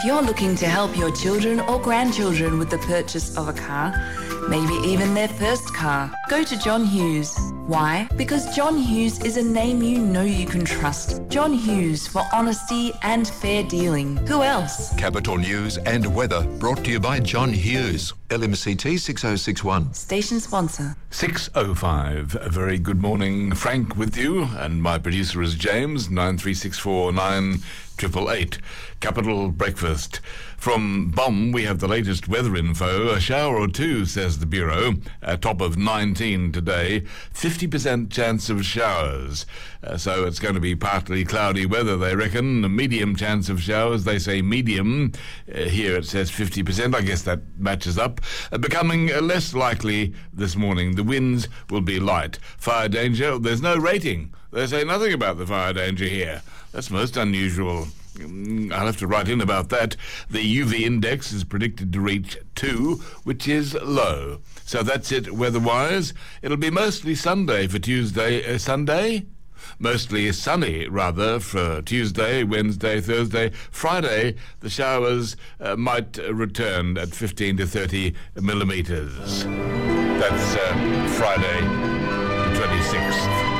you're looking to help your children or grandchildren with the purchase of a car, maybe even their first car, go to John Hughes. Why? Because John Hughes is a name you know you can trust. John Hughes, for honesty and fair dealing. Who else? Capital News and weather brought to you by John Hughes. LMCT 6061. Station sponsor. 6:05. A very good morning. Frank with you, and my producer is James. 93649888. Capital Breakfast. From BOM, we have the latest weather info. A shower or two, says the Bureau. A top of 19 today. 50% chance of showers. So it's going to be partly cloudy weather, they reckon. A medium chance of showers. They say medium. Here it says 50%. I guess that matches up. Becoming less likely this morning. The winds will be light. Fire danger, there's no rating. They say nothing about the fire danger here. That's most unusual. I'll have to write in about that. The UV index is predicted to reach 2, which is low. So that's it weather-wise. It'll be mostly Sunday for Tuesday. Sunday? Mostly sunny, rather, for Tuesday, Wednesday, Thursday. Friday, the showers might return at 15 to 30 millimetres. That's Friday, the 26th.